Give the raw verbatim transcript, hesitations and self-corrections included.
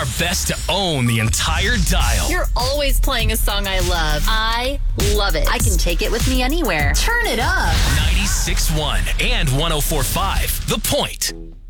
best to own the entire dial. You're always playing a song I love. I love it. I can take it with me anywhere. Turn it up. ninety-six point one and one oh four point five The Point.